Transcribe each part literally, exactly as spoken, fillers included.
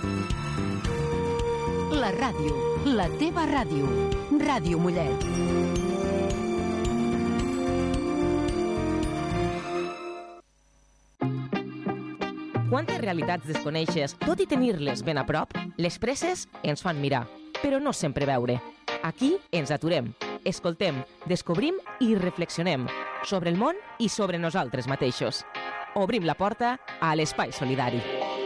La ràdio, la teva ràdio. Ràdio Mollet. Quantes realitats desconeixes, tot i tenir-les ben a prop, les presses ens fan mirar, però no sempre veure. Aquí ens aturem, escoltem, descobrim i reflexionem sobre el món i sobre nosaltres mateixos. Obrim la porta a l'Espai Solidari.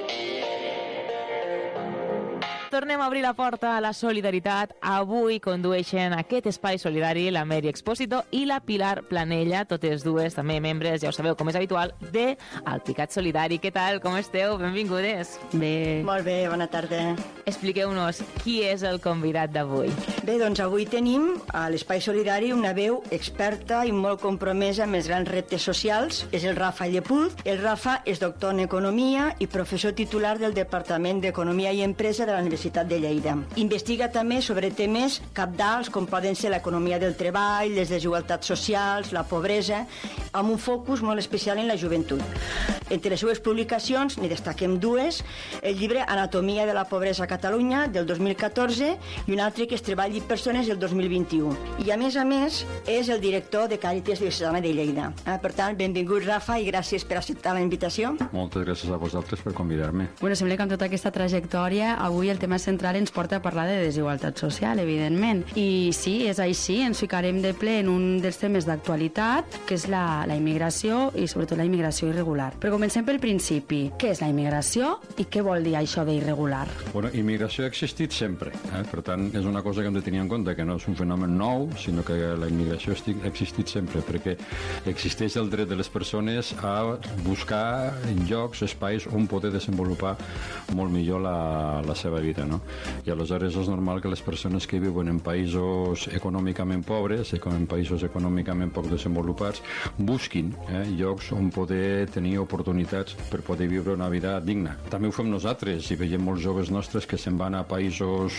Tornem a obrir la porta a la solidaritat. Avui condueixen aquest Espai Solidari la Mary Expósito i la Pilar Planella, totes dues també membres, ja ho sabeu com és habitual, de Alpicat Solidari. Què tal? Com esteu? Benvingudes. Bé. Molt bé, bona tarda. Expliqueu-nos qui és el convidat d'avui. Bé, doncs avui tenim a l'Espai Solidari una veu experta i molt compromesa amb els grans reptes socials. És el Rafa Llepuz. El Rafa és doctor en Economia i professor titular del Departament d'Economia i Empresa de la Universitat de Lleida. Investiga també sobre temes cabdals com poden ser l'economia del treball, les desigualtats socials, la pobresa, amb un focus molt especial en la joventut. Entre les seues publicacions n'hi destaquem dues: el llibre Anatomia de la pobresa a Catalunya, del dos mil catorze, i un altre que és Treball i persones, del dos mil vint-i-u. I a més a més és el director de Càritas Diocesana de Lleida. Eh, per tant, benvingut, Rafa, i gràcies per acceptar la invitació. Moltes gràcies a vosaltres per convidar-me. Bueno, sembla que amb tota aquesta trajectòria avui el tema central ens porta a parlar de desigualtat social, evidentment. I sí, és així, ens ficarem de ple en un dels temes d'actualitat, que és la, la immigració i sobretot la immigració irregular. Però comencem pel principi. Què és la immigració i què vol dir això d'irregular? Bueno, immigració ha existit sempre, eh? Per tant, és una cosa que hem de tenir en compte, que no és un fenomen nou, sinó que la immigració ha existit sempre, perquè existeix el dret de les persones a buscar llocs, espais on poder desenvolupar molt millor la, la seva vida, no? I aleshores és normal que les persones que viuen en països econòmicament pobres, en països econòmicament poc desenvolupats, busquin eh, llocs on poder tenir oportunitats per poder viure una vida digna. També ho fem nosaltres i veiem molts joves nostres que se'n van a països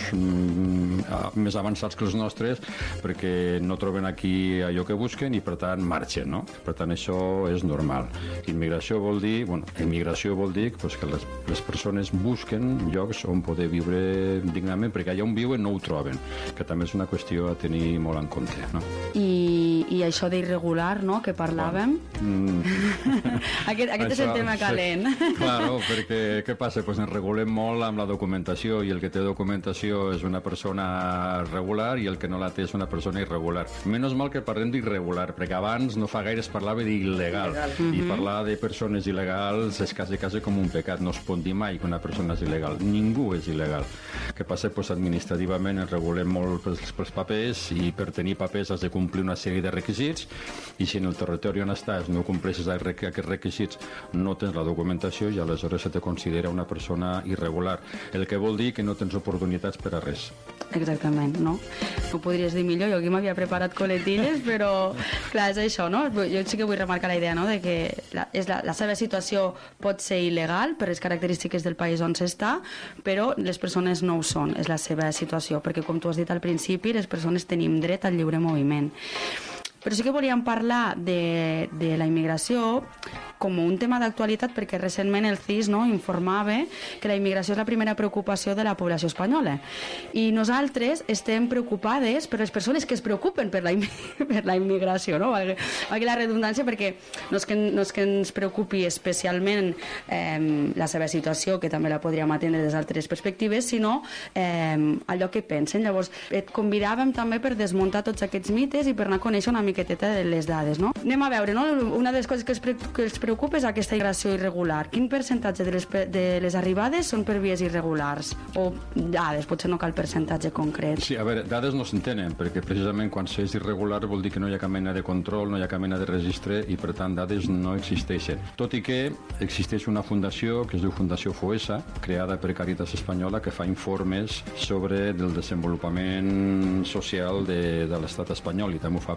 mm, més avançats que els nostres perquè no troben aquí allò que busquen i per tant marxen, no? Per tant això és normal. Immigració vol dir, bueno, immigració vol dir pues, que les, les persones busquen llocs on poder viure dignament, perquè allà on viuen no ho troben, que també és una qüestió a tenir molt en compte, no? I, i això d'irregular, no?, que parlàvem. Bueno, mm. aquest aquest això, és el tema calent. Sí, claro, perquè què passa? Pues ens regulem molt amb la documentació i el que té documentació és una persona regular i el que no la té és una persona irregular. Menys mal que parlem d'irregular, perquè abans no fa gaire es parlava d'il·legal. Mm-hmm. I parlar de persones il·legals és quasi, quasi com un pecat. No es pot dir mai que una persona és il·legal. Ningú és il·legal. Que passa? Pues, administrativament ens regulem molt pels, pels papers i per tenir papers has de complir una sèrie de requisits i si en el territori on estàs no compleixes aquests requisits no tens la documentació i aleshores se te considera una persona irregular. El que vol dir que no tens oportunitats per a res. Exactament, no? Ho podries dir millor, jo aquí m'havia preparat coletilles, però clar, és això, no? Jo sí que vull remarcar la idea, no?, de que la, és la, la seva situació pot ser il·legal per les característiques del país on s'està, però les persones no ho són, és la seva situació, perquè com tu has dit al principi, les persones tenim dret al lliure moviment. Però sí que volíem parlar de, de la immigració com un tema d'actualitat perquè recentment el C I S, no, informava que la immigració és la primera preocupació de la població espanyola i nosaltres estem preocupades per les persones que es preocupen per la, per la immigració, no? Valgui, valgui la redundància, perquè no és que, no és que ens preocupi especialment eh, la seva situació, que també la podríem atendre des d'altres perspectives, sinó eh, allò que pensen. Llavors et convidàvem també per desmuntar tots aquests mites i per anar a conèixer una miqueteta de les dades, no? Anem a veure, no? Una de les coses que, es pre que els preocupa és aquesta migració irregular. Quin percentatge de les, de les arribades són per vies irregulars? O dades, potser no cal percentatge concret. Sí, a veure, dades no s'entenen, perquè precisament quan s'és irregular vol dir que no hi ha cap mena de control, no hi ha cap mena de registre i per tant dades no existeixen. Tot i que existeix una fundació que es diu Fundació Foessa, creada per Càritas Espanyola, que fa informes sobre el desenvolupament social de, de l'estat espanyol i també ho fa per diferents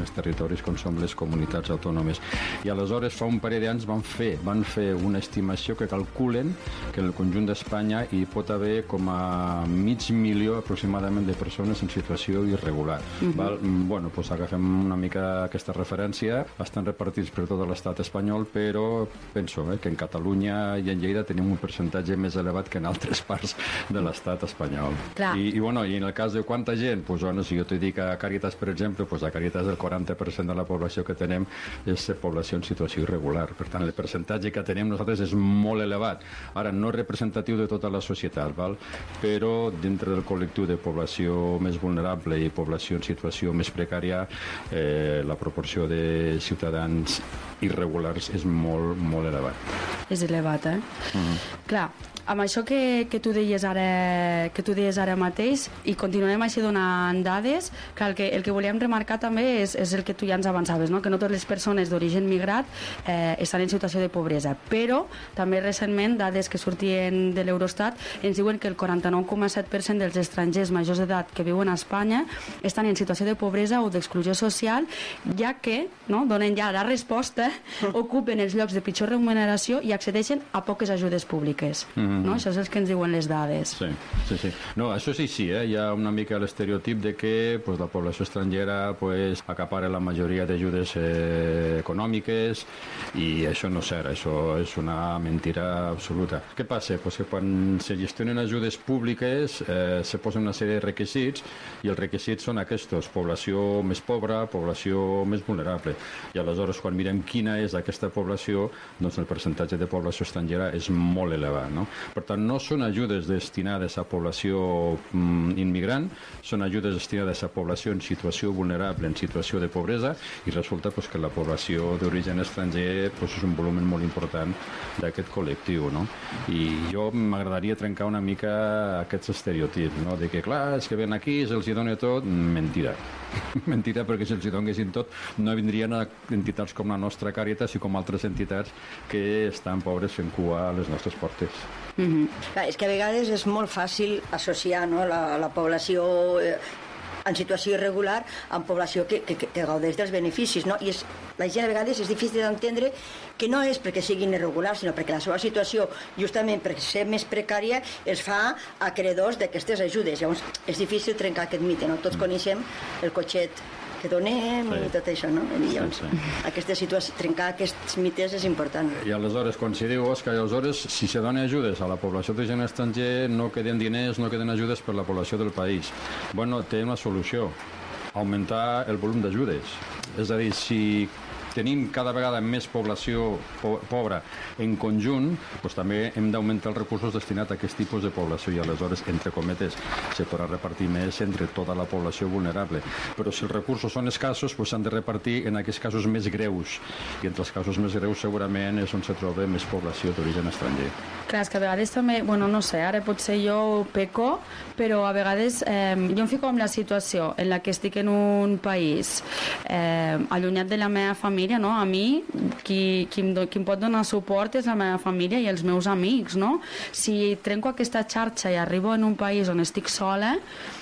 diferents territoris com són les comunitats autònomes. I aleshores fa un parell d'anys van fer, van fer una estimació que calculen que en el conjunt d'Espanya hi pot haver com a mig milió aproximadament de persones en situació irregular. Uh-huh. Val? Bueno, doncs agafem una mica aquesta referència, estan repartits per tot l'estat espanyol, però penso eh, que en Catalunya i en Lleida tenim un percentatge més elevat que en altres parts de l'estat espanyol. Clar. I, i, bueno, i en el cas de quanta gent, doncs, bueno, si jo t'he dit que a Càritas, per exemple, doncs a Càritas el quaranta per cent de la població que tenem és població en situació irregular. Per tant, el percentatge que tenem nosaltres és molt elevat. Ara, no és representatiu de tota la societat, val? Però dintre del col·lectiu de població més vulnerable i població en situació més precària, eh, la proporció de ciutadans irregulars és molt, molt elevat. És elevat, eh? Uh-huh. Clar, amb això que, que, tu deies ara, que tu deies ara mateix, i continuem així donant dades, que el que, el que volíem remarcar també és, és el que tu ja ens avançaves, no? Que no totes les persones d'origen migrat eh, estan en situació de pobresa, però també recentment dades que sortien de l'Eurostat ens diuen que el quaranta-nou coma set per cent dels estrangers majors d'edat que viuen a Espanya estan en situació de pobresa o d'exclusió social, ja que, no, donen ja la resposta, ocupen els llocs de pitjor remuneració i accedeixen a poques ajudes públiques. Mm. No? Això és el que ens diuen les dades. Sí, sí, sí. No, això sí, sí, eh? Hi ha una mica l'estereotip de que pues, la població estrangera pues, acapara la majoria d'ajudes eh, econòmiques i això no és cert, això és una mentira absoluta. Què passa? Pues que quan se gestionen ajudes públiques eh, se posen una sèrie de requisits i els requisits són aquests, població més pobra, població més vulnerable. I aleshores quan mirem quina és aquesta població, doncs el percentatge de població estrangera és molt elevat, no? Per tant, no són ajudes destinades a població mm, immigrant, són ajudes destinades a població en situació vulnerable, en situació de pobresa, i resulta pues, que la població d'origen estranger pues, és un volum molt important d'aquest col·lectiu, no? I jo m'agradaria trencar una mica aquests estereotips, no? De que, clar, és que ven aquí, se'ls hi dona tot. Mentira. Mentira, perquè si els hi donessin tot no vindrien a entitats com la nostra Càritas i com altres entitats que estan pobres fent cua a les nostres portes. Mm-hmm. Clar, és que a vegades és molt fàcil associar, no, la, la població eh, en situació irregular amb població que, que, que gaudeix dels beneficis, no? I és, la gent a vegades és difícil d'entendre que no és perquè siguin irregulars, sinó perquè la seva situació, justament per ser més precària, els fa acreedors d'aquestes ajudes. Llavors és difícil trencar aquest mite, no? Tots coneixem el cotxet que donem sí. I tot això, no? I llavors, sí, sí. Aquesta situació, trencar aquests mites és important. I aleshores, quan s'hi diu que aleshores, si se dona ajudes a la població de gent estranger, no queden diners, no queden ajudes per la població del país. Bueno, té una solució, augmentar el volum d'ajudes. És a dir, si tenim cada vegada més població po pobra en conjunt, doncs també hem d'augmentar els recursos destinats a aquest tipus de població i aleshores, entre cometes, se podrà repartir més entre tota la població vulnerable. Però si els recursos són escassos, doncs s'han de repartir en aquests casos més greus. I entre els casos més greus segurament és on se troba més població d'origen estranger. Clar, és que a vegades també, bueno, no sé, ara potser jo peco, però a vegades eh, jo em fico en la situació en la que estic en un país eh, allunyat de la meva família, no? A mi, qui, qui, em do, qui em pot donar suport és la meva família i els meus amics, no? Si trenco aquesta xarxa i arribo en un país on estic sola,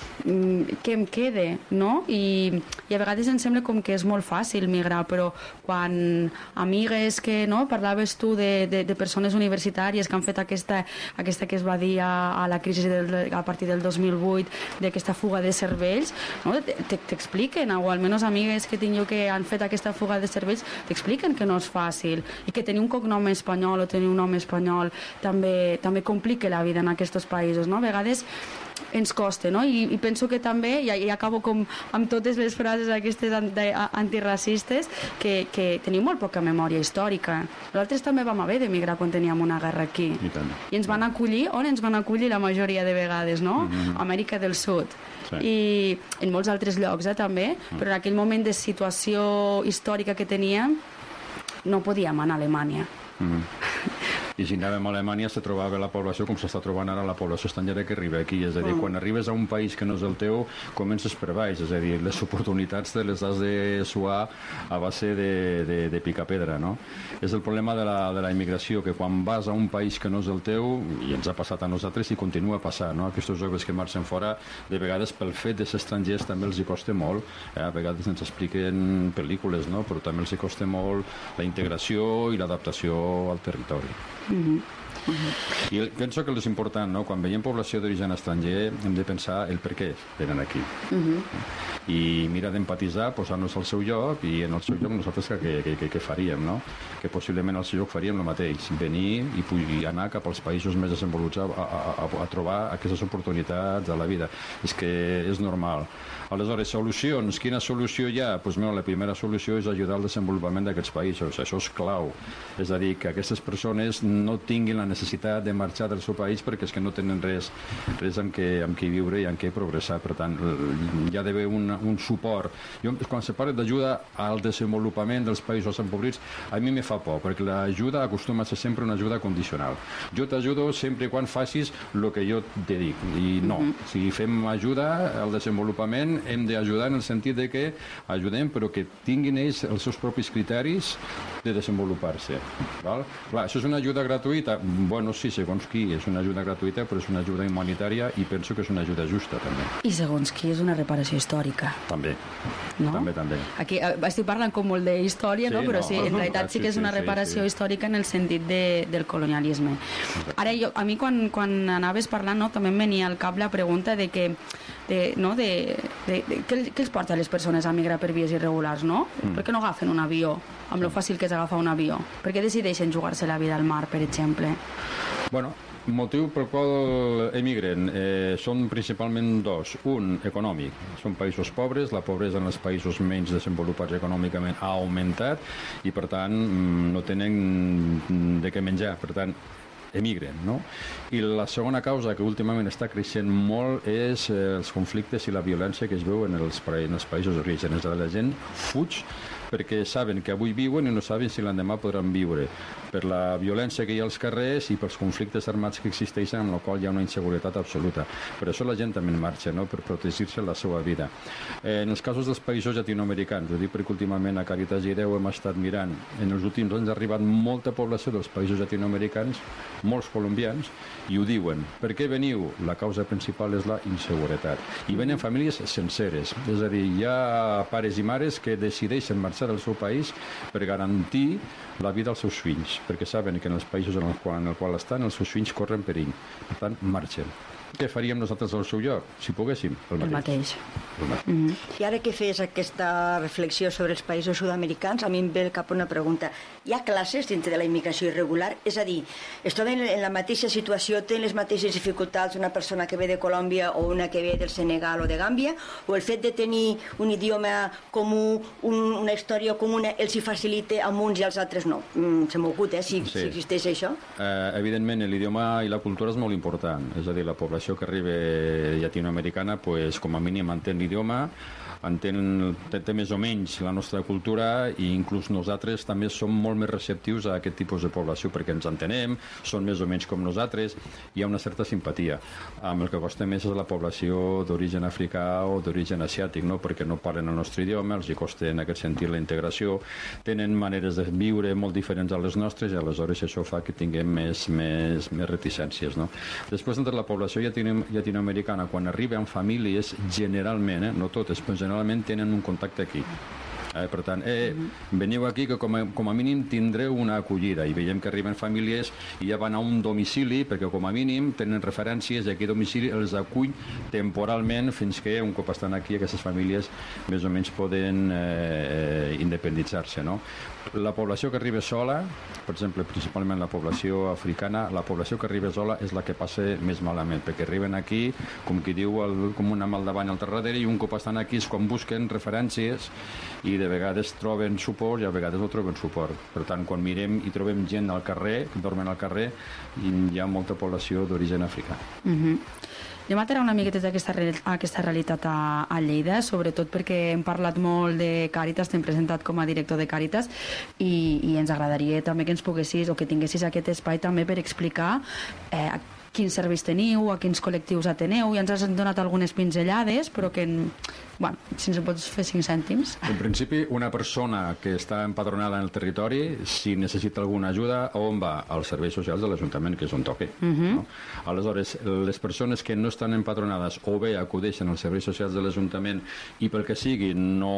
què em quede, no? I, i a vegades em sembla com que és molt fàcil migrar, però quan amigues que, no? Parlaves tu de, de, de persones universitàries que han fet aquesta, aquesta que es va dir a, a la crisi del, a partir del dos mil vuit, d'aquesta fuga de cervells, no? T'expliquen, o almenys amigues que tinc jo que han fet aquesta fuga de cervells, t'expliquen que no és fàcil i que tenir un cognom espanyol o tenir un nom espanyol també, també complica la vida en aquests països, no? A vegades ens costa, no? I, i penso que també, i, i acabo com amb totes les frases aquestes antiracistes, que, que tenim molt poca memòria històrica. Nosaltres també vam haver d'emigrar quan teníem una guerra aquí. I, I ens van acollir, on ens van acollir la majoria de vegades, no? Mm-hmm. Amèrica del Sud. Sí. I en molts altres llocs, eh, també, mm. però en aquell moment de situació històrica que teníem, no podíem anar a Alemanya. Mm. I si anàvem a Alemanya se trobava la població com s'està trobant ara la població estrangera que arriba aquí, és a dir, mm. quan arribes a un país que no és el teu, comences per baix, és a dir, les oportunitats te les has de suar a base de, de, de picar pedra, no? És el problema de la, de la immigració, que quan vas a un país que no és el teu, i ens ha passat a nosaltres i continua passant, no? Aquests joves que marxen fora, de vegades pel fet de ser estrangers també els hi costa molt, eh? A vegades ens expliquen pel·lícules, no? Però també els hi costa molt la integració i l'adaptació al territori. Mm-hmm. Uh-huh. I penso que és important, no? Quan veiem població d'origen estranger hem de pensar el per què venen aquí. Uh-huh. I mira d'empatitzar, posar-nos al seu lloc, i en el seu lloc nosaltres què, què, què, què faríem, no? Que possiblement al seu lloc faríem el mateix, venir i, i anar cap als països més desenvolupats a, a, a, a trobar aquestes oportunitats a la vida. És que és normal. Aleshores, solucions. Quina solució hi ha? Pues, bueno, la primera solució és ajudar al desenvolupament d'aquests països. Això és clau. És a dir, que aquestes persones no tinguin la necessitat de marxar del seu país perquè és que no tenen res, res amb què, amb què viure i amb què progressar. Per tant, hi ha d'haver un, un suport. Jo, quan se parla d'ajuda al desenvolupament dels països empobrits, a mi me fa por, perquè l'ajuda acostuma a ser sempre una ajuda condicional. Jo t'ajudo sempre quan facis el que jo te dic. I no, si fem ajuda al desenvolupament hem d'ajudar en el sentit de que ajudem però que tinguin ells els seus propis criteris de desenvolupar-se. Val? Clar, això és una ajuda gratuïta? Bueno, sí, segons qui és una ajuda gratuïta, però és una ajuda humanitària i penso que és una ajuda justa, també. I segons qui és una reparació històrica. També. No? També, també. Aquí eh, estic parlant com molt d'història, sí, no? Però no, sí, en realitat sí que és una reparació sí, sí. històrica en el sentit de, del colonialisme. Ara, jo, a mi quan, quan anaves parlant, no, també em venia al cap la pregunta de que de, no, de, de, de, què, què els porta a les persones a migrar per vies irregulars, no? Mm. Per què no agafen un avió, amb lo fàcil que és agafar un avió? Per què decideixen jugar-se la vida al mar, per exemple? Bueno, el motiu pel qual emigren eh, són principalment dos. Un, econòmic. Són països pobres, la pobresa en els països menys desenvolupats econòmicament ha augmentat i, per tant, no tenen de què menjar. Per tant, emigren, no? I la segona causa que últimament està creixent molt és eh, els conflictes i la violència que es veu en els, en els països d'origen. És a dir, la gent fuig perquè saben que avui viuen i no saben si l'endemà podran viure, per la violència que hi ha als carrers i pels conflictes armats que existeixen, amb la qual hi ha una inseguretat absoluta. Per això la gent també marxa, no? Per protegir-se la seva vida. Eh, en els casos dels països llatinoamericans, ho dic perquè últimament a Caritas Gireu hem estat mirant, en els últims anys ha arribat molta població dels països llatinoamericans, molts colombians, i ho diuen. Per què veniu? La causa principal és la inseguretat. I venen famílies senceres, és a dir, hi ha pares i mares que decideixen marxar al seu país per garantir la vida als seus fills, perquè saben que en els països en el qual, en el qual estan els seus fills corren perill. Per tant, marxen. Què faríem nosaltres al seu lloc? Si poguéssim, el mateix. El mateix. El mateix. Mm-hmm. I ara que fes aquesta reflexió sobre els països sud-americans, a mi em ve al cap una pregunta. Hi ha classes dintre de la immigració irregular? És a dir, es troben en la mateixa situació, tenen les mateixes dificultats una persona que ve de Colòmbia o una que ve del Senegal o de Gàmbia? O el fet de tenir un idioma comú, un, una història comuna, els hi facilita a uns i als altres no? Mm, se m'ocut, eh, si, sí. si existeix això. Eh, evidentment, l'idioma i la cultura és molt important. És a dir, la població que arriba llatinoamericana, pues, com a mínim entén l'idioma, entén, té, té més o menys la nostra cultura i inclús nosaltres també som molt més receptius a aquest tipus de població perquè ens entenem, són més o menys com nosaltres, hi ha una certa simpatia. Amb el que costa més és la població d'origen africà o d'origen asiàtic, no? Perquè no parlen el nostre idioma, els hi costa en aquest sentit la integració, tenen maneres de viure molt diferents a les nostres i aleshores això fa que tinguem més, més, més reticències, no? Després, entre la població llatino, llatinoamericana, quan arriben famílies, generalment, eh, no totes, però generalment tenen un contacte aquí. Eh, per tant, eh, veniu aquí que com a, com a mínim tindreu una acollida i veiem que arriben famílies i ja van a un domicili perquè com a mínim tenen referències i aquí a domicili els acull temporalment fins que un cop estan aquí aquestes famílies més o menys poden eh, independitzar-se, no? La població que arriba sola, per exemple, principalment la població africana, la població que arriba sola és la que passa més malament, perquè arriben aquí, com qui diu, el, com una mal davant al darrere, i un cop estan aquí és quan busquen referències i de vegades troben suport i a vegades no troben suport. Per tant, quan mirem i trobem gent al carrer, que dormen al carrer, hi ha molta població d'origen africà. Mm-hmm. Anem a aterrar una miqueta d'aquesta aquesta realitat a, a Lleida, sobretot perquè hem parlat molt de Càritas, t'hem presentat com a director de Càritas, i, i ens agradaria també que ens poguessis o que tinguessis aquest espai també per explicar eh, quins serveis teniu, a quins col·lectius ateneu. Ja ens has donat algunes pinzellades, però que, bueno, si ens en pots fer cinc cèntims. En principi, una persona que està empadronada en el territori, si necessita alguna ajuda, on va? Als serveis socials de l'Ajuntament, que és on toque. Uh -huh. No? Aleshores, les persones que no estan empadronades o bé acudeixen als serveis socials de l'Ajuntament i pel que sigui,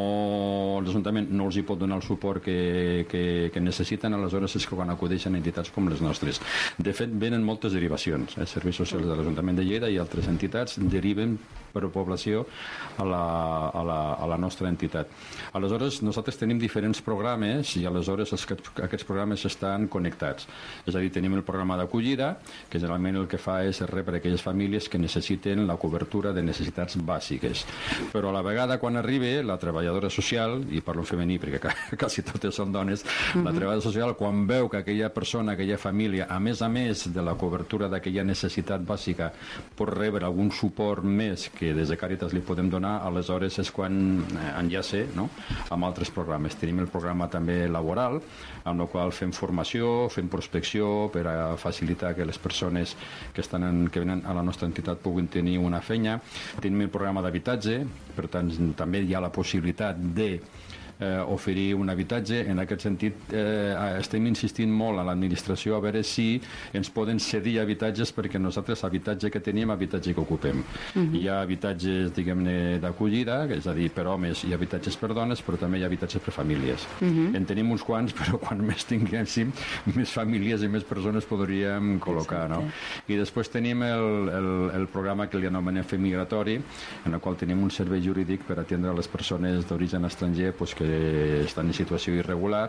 no, l'Ajuntament no els hi pot donar el suport que, que, que necessiten, aleshores és que quan acudeixen a entitats com les nostres. De fet, venen moltes derivacions. Els serveis socials de l'Ajuntament de Lleida i altres entitats deriven per població a la, a la, a la nostra entitat. Aleshores, nosaltres tenim diferents programes i aleshores els, aquests programes estan connectats. És a dir, tenim el programa d'acollida, que generalment el que fa és rebre aquelles famílies que necessiten la cobertura de necessitats bàsiques. Però a la vegada, quan arriba la treballadora social, i parlo en femení perquè quasi totes són dones, uh-huh. la treballadora social, quan veu que aquella persona, aquella família, a més a més de la cobertura d'aquella necessitat bàsica, pot rebre algun suport més que des de Càritas li podem donar, aleshores és quan enllaça, no?, amb altres programes. Tenim el programa també laboral, amb el qual fem formació, fem prospecció per a facilitar que les persones que, estan en, que venen a la nostra entitat puguin tenir una feina. Tenim el programa d'habitatge, per tant també hi ha la possibilitat de Eh, oferir un habitatge. En aquest sentit eh, estem insistint molt a l'administració a veure si ens poden cedir habitatges, perquè nosaltres habitatge que tenim, habitatge que ocupem. Uh-huh. Hi ha habitatges, diguem-ne, d'acollida, és a dir, per homes, i habitatges per dones, però també hi ha habitatges per famílies. Uh-huh. En tenim uns quants, però quan més tinguéssim, més famílies i més persones podríem col·locar, no? I després tenim el, el, el programa que li anomenem Fer Migratori, en el qual tenim un servei jurídic per atendre les persones d'origen estranger pues, que estan en situació irregular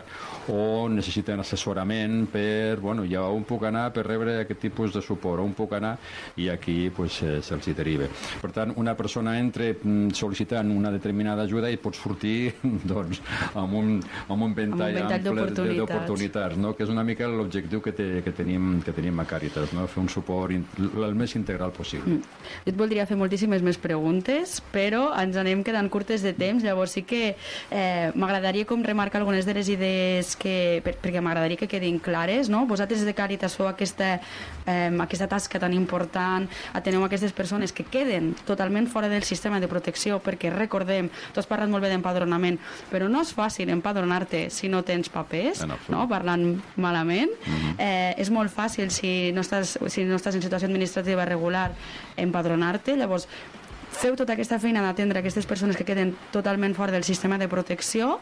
o necessiten assessorament per, bueno, ja on puc anar per rebre aquest tipus de suport, on puc anar, i aquí pues, eh, se'ls hi deriva. Per tant, una persona entra sol·licitant una determinada ajuda i pot sortir doncs, amb un, amb un ventall ample d'oportunitats, no? Que és una mica l'objectiu que, te, que, tenim, que tenim a Càritas, no? Fer un suport el més integral possible. Mm. Jo et voldria fer moltíssimes més preguntes, però ens anem quedant curtes de temps, llavors sí que eh, m'agradaria com remarcar algunes de les idees que, per, perquè m'agradaria que quedin clares, no? Vosaltres de Càritas feu aquesta, eh, aquesta tasca tan important, ateneu aquestes persones que queden totalment fora del sistema de protecció, perquè recordem, tu has parlat molt bé d'empadronament, però no és fàcil empadronar-te si no tens papers, no? Parlant malament. Uh-huh. eh, és molt fàcil si no estàs, si no estàs en situació administrativa regular empadronar-te, llavors feu tota aquesta feina d'atendre aquestes persones que queden totalment fora del sistema de protecció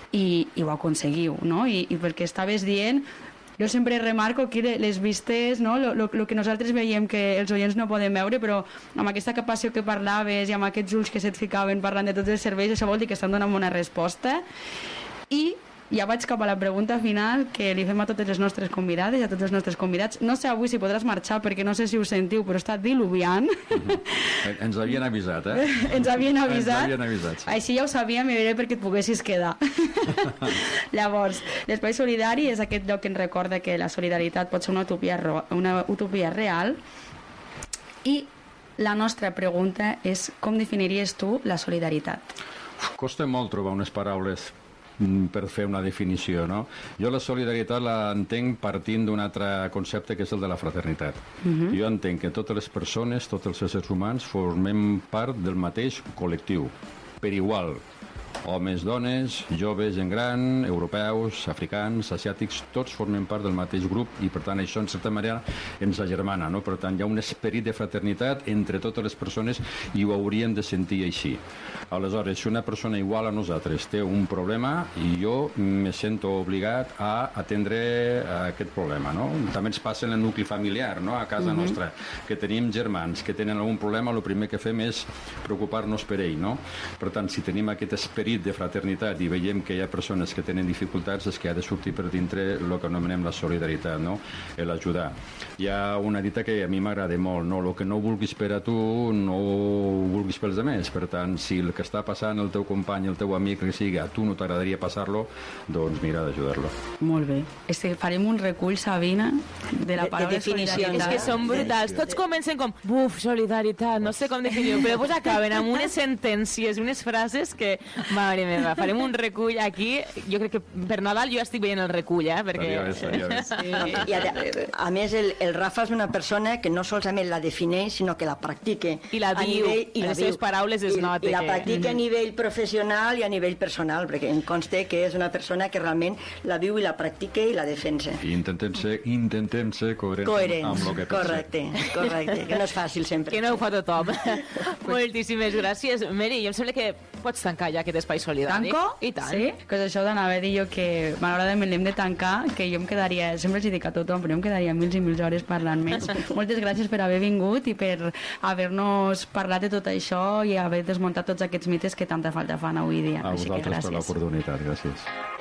i, i ho aconseguiu, no? I, i pel que estaves dient, jo sempre remarco aquí les vistes, no? Lo, lo, lo que nosaltres veiem que els oients no poden veure, però amb aquesta capacitat que parlaves i amb aquests ulls que se't ficaven parlant de tots els serveis, això vol dir que estan donant una resposta. I ja vaig cap a la pregunta final que li fem a totes les nostres convidades i a tots els nostres convidats. No sé avui si podràs marxar perquè no sé si ho sentiu, però està diluviant. Mm-hmm. Ens havien avisat, eh? Ens havien avisat. Ens havien avisat, sí. Així ja ho sabíem i diré perquè et poguessis quedar. Llavors, l'Espai Solidari és aquest lloc que ens recorda que la solidaritat pot ser una utopia, una utopia real, i la nostra pregunta és com definiries tu la solidaritat? Costa molt trobar unes paraules per fer una definició, no? Jo la solidaritat la entenc partint d'un altre concepte que és el de la fraternitat. Uh-huh. Jo entenc que totes les persones, tots els éssers humans formem part del mateix col·lectiu, per igual. Homes, dones, joves, gent gran, europeus, africans, asiàtics, tots formem part del mateix grup i per tant això en certa manera ens agermana, no? Per tant hi ha un esperit de fraternitat entre totes les persones i ho hauríem de sentir així. Aleshores, si una persona igual a nosaltres té un problema i jo me sento obligat a atendre aquest problema, no? També ens passa en el nucli familiar, no? A casa uh-huh. nostra, que tenim germans que tenen algun problema, el primer que fem és preocupar-nos per ell, no? Per tant, si tenim aquest esperit esperit de fraternitat i veiem que hi ha persones que tenen dificultats, és que ha de sortir per dintre el que anomenem la solidaritat, no? L'ajudar. Hi ha una dita que a mi m'agrada molt, no? El que no vulguis per a tu, no ho vulguis pels altres. Per tant, si el que està passant el teu company, el teu amic, que sigui, a tu no t'agradaria passar-lo, doncs mira d'ajudar-lo. Molt bé. És que farem un recull, Sabina, de la paraula de, de solidaritat. És que són brutals. Tots comencen com, buf, solidaritat, no sé com definir-ho, però després acaben amb unes sentències, unes frases que, mare meva, farem un recull aquí. Jo crec que per Nadal jo estic veient el recull, eh? Perquè... Estaria bé, estaria bé. I a, a més, el, el Rafa és una persona que no solament la defineix, sinó que la practica. I la diu, en les seves paraules es nota. I la que... practica a nivell professional i a nivell personal, perquè em consta que és una persona que realment la viu i la practica i la defensa. I intentem ser, intentem ser coherents, coherents amb el que pensem. Correcte, correcte, que no és fàcil sempre. Que no ho fa tothom. Moltíssimes gràcies. Mary, jo em sembla que pots tancar ja aquest espai solidari. Tanco? I tant. Sí? Pues això d'anava a dir jo que malauradament l'hem de tancar, que jo em quedaria, sempre els dic a tothom, però jo em quedaria mils i mils hores parlant més. Moltes gràcies per haver vingut i per haver-nos parlat de tot això i haver desmuntat tots aquests mites que tanta falta fan avui dia. A Així que vosaltres gràcies. per l'oportunitat, gràcies.